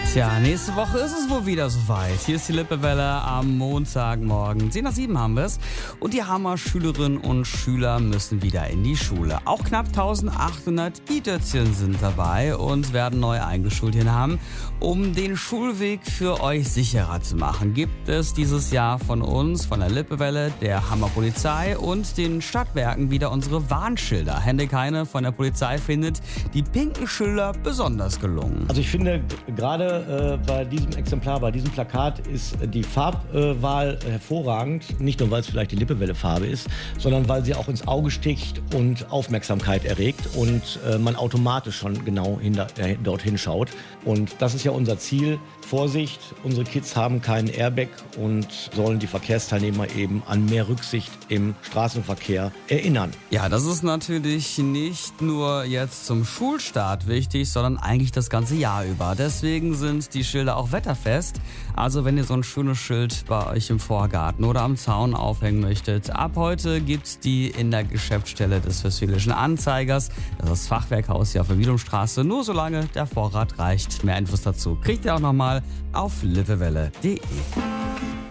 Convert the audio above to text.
Tja, nächste Woche ist es wohl wieder soweit. Hier ist die Lippewelle am Montagmorgen. 10:07 haben wir es. Und die Hammer Schülerinnen und Schüler müssen wieder in die Schule. Auch knapp 1800 i-Dötzchen sind dabei und werden neu eingeschult hier haben. Um den Schulweg für euch sicherer zu machen, gibt es dieses Jahr von uns, von der Lippewelle, der Hammer Polizei und den Stadtwerken wieder unsere Warnschilder. Hendrik Heine von der Polizei findet die pinken Schilder besonders gelungen. Also ich finde gerade bei diesem Exemplar, bei diesem Plakat ist die Farbwahl hervorragend. Nicht nur, weil es vielleicht die Lippewelle-Farbe ist, sondern weil sie auch ins Auge sticht und Aufmerksamkeit erregt und man automatisch schon genau dorthin schaut. Und das ist ja unser Ziel. Vorsicht, unsere Kids haben keinen Airbag und sollen die Verkehrsteilnehmer eben an mehr Rücksicht im Straßenverkehr erinnern. Ja, das ist natürlich nicht nur jetzt zum Schulstart wichtig, sondern eigentlich das ganze Jahr über. Deswegen sind die Schilder auch wetterfest. Also wenn ihr so ein schönes Schild bei euch im Vorgarten oder am Zaun aufhängen möchtet, ab heute gibt's die in der Geschäftsstelle des Westfälischen Anzeigers. Das ist das Fachwerkhaus hier auf der Wiedumstraße. Nur solange der Vorrat reicht. Mehr Infos dazu kriegt ihr auch nochmal auf lippewelle.de.